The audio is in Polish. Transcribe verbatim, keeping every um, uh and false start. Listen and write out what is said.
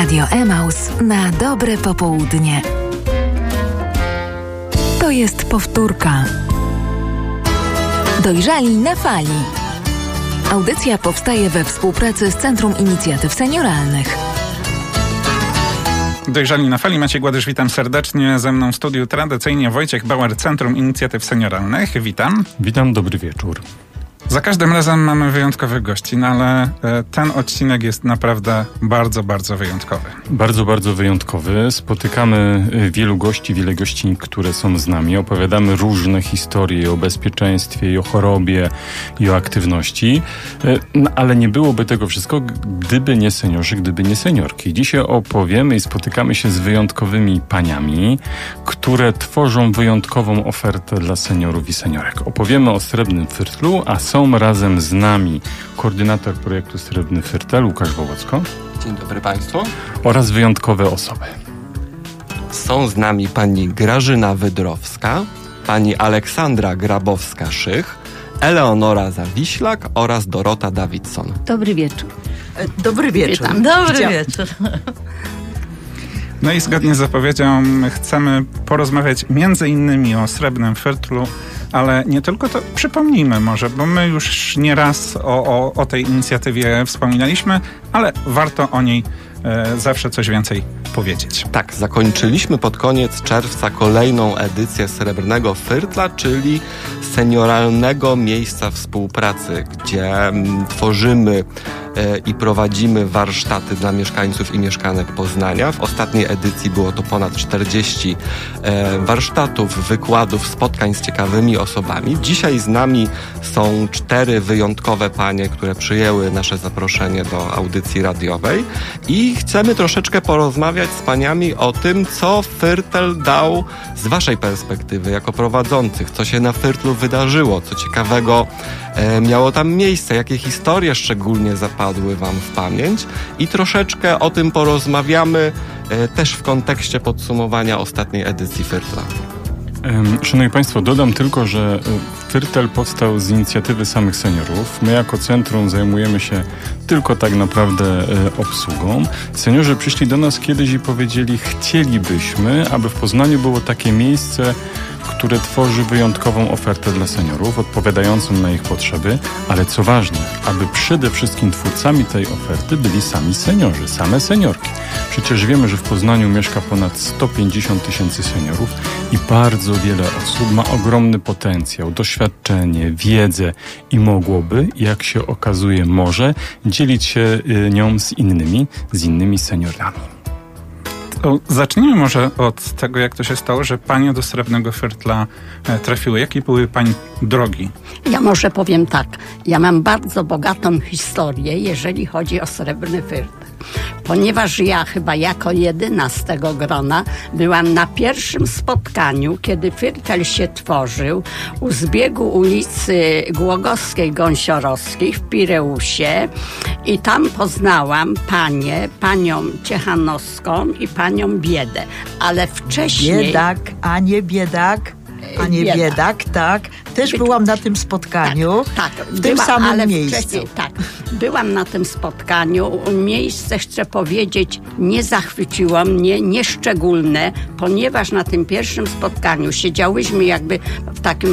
Radio Emaus na dobre popołudnie. To jest powtórka. Dojrzali na fali. Audycja powstaje we współpracy z Centrum Inicjatyw Senioralnych. Dojrzali na fali. Maciej Gładysz, witam serdecznie. Ze mną w studiu tradycyjnie Wojciech Bauer, Centrum Inicjatyw Senioralnych. Witam. Witam, dobry wieczór. Za każdym razem mamy wyjątkowych gości, no ale ten odcinek jest naprawdę bardzo, bardzo wyjątkowy. Bardzo, bardzo wyjątkowy. Spotykamy wielu gości, wiele gości, które są z nami. Opowiadamy różne historie o bezpieczeństwie i o chorobie i o aktywności. No, ale nie byłoby tego wszystko, gdyby nie seniorzy, gdyby nie seniorki. Dzisiaj opowiemy i spotykamy się z wyjątkowymi paniami, które tworzą wyjątkową ofertę dla seniorów i seniorek. Opowiemy o Srebrnym Fyrtlu, a są razem z nami koordynator projektu Srebrny Fyrtel, Łukasz Wołocko. Dzień dobry Państwu. Oraz wyjątkowe osoby. Są z nami pani Grażyna Wydrowska, pani Aleksandra Grabowska-Szych, Eleonora Zawiślak oraz Dorota Davidson. Dobry wieczór. Dobry wieczór. Witam. Dobry Chciał... wieczór. No i zgodnie z zapowiedzią chcemy porozmawiać między innymi o Srebrnym Fyrtlu, ale nie tylko, to przypomnijmy może, bo my już nieraz o, o, o tej inicjatywie wspominaliśmy, ale warto o niej e, zawsze coś więcej powiedzieć. Tak, zakończyliśmy pod koniec czerwca kolejną edycję Srebrnego Fyrtla, czyli senioralnego miejsca współpracy, gdzie m, tworzymy e, i prowadzimy warsztaty dla mieszkańców i mieszkanek Poznania. W ostatniej edycji było to ponad czterdzieści e, warsztatów, wykładów, spotkań z ciekawymi osobami. Dzisiaj z nami są cztery wyjątkowe panie, które przyjęły nasze zaproszenie do audycji radiowej i chcemy troszeczkę porozmawiać z paniami o tym, co Fyrtel dał z waszej perspektywy jako prowadzących, co się na Fyrtlu wydarzyło, co ciekawego e, miało tam miejsce, jakie historie szczególnie zapadły wam w pamięć i troszeczkę o tym porozmawiamy e, też w kontekście podsumowania ostatniej edycji Fyrtla. Szanowni Państwo, dodam tylko, że Fyrtel powstał z inicjatywy samych seniorów. My jako centrum zajmujemy się tylko tak naprawdę obsługą. Seniorzy przyszli do nas kiedyś i powiedzieli, chcielibyśmy, aby w Poznaniu było takie miejsce, które tworzy wyjątkową ofertę dla seniorów, odpowiadającą na ich potrzeby, ale co ważne, aby przede wszystkim twórcami tej oferty byli sami seniorzy, same seniorki. Przecież wiemy, że w Poznaniu mieszka ponad sto pięćdziesiąt tysięcy seniorów i bardzo wiele osób ma ogromny potencjał, doświadczenie, wiedzę i mogłoby, jak się okazuje może, dzielić się nią z innymi, z innymi seniorami. To zacznijmy może od tego, jak to się stało, że panie do Srebrnego Fyrtla trafiły. Jakie były pani drogi? Ja może powiem tak. Ja mam bardzo bogatą historię, jeżeli chodzi o Srebrny Fyrtel. Ponieważ ja chyba jako jedyna z tego grona byłam na pierwszym spotkaniu, kiedy Fyrtel się tworzył u zbiegu ulicy Głogowskiej-Gąsiorowskiej w Pireusie i tam poznałam panię, panią Ciechanowską i panią Biedę, ale wcześniej... Biedak, a nie biedak, a nie biedak, biedak tak. Też byłam na tym spotkaniu, tak, tak, w tym była, samym ale miejscu. Tak, byłam na tym spotkaniu. Miejsce, chcę powiedzieć, nie zachwyciło mnie, nieszczególne, ponieważ na tym pierwszym spotkaniu siedziałyśmy jakby w takim